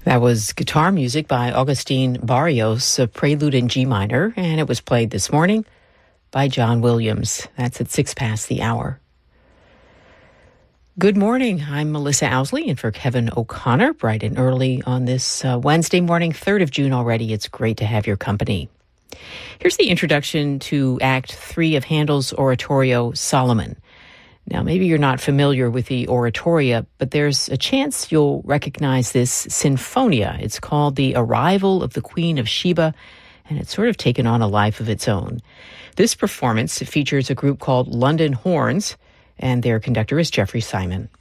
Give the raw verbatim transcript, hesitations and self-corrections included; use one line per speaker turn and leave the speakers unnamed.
That was guitar music by Augustin Barrios, a prelude in G minor, and it was played this morning by John Williams. That's at six past the hour. Good morning. I'm Melissa Owsley, and for Kevin O'Connor, bright and early on this uh, Wednesday morning, third of June already. It's great to have your company. Here's the introduction to Act three of Handel's oratorio, Solomon. Now, maybe you're not familiar with the oratoria, but there's a chance you'll recognize this sinfonia. It's called The Arrival of the Queen of Sheba, and it's sort of taken on a life of its own. This performance features a group called London Horns, and their conductor is Jeffrey Simon.